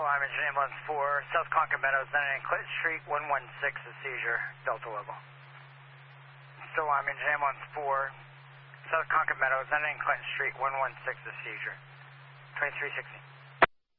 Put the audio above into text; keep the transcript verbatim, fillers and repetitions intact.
I'm in ambulance four, South Concord Meadows, ninety-nine Clinton Street, one one six, a seizure, Delta level. So I'm in ambulance four, South Concord Meadows, ninety-nine Clinton Street, one one six, a seizure, twenty-three sixty.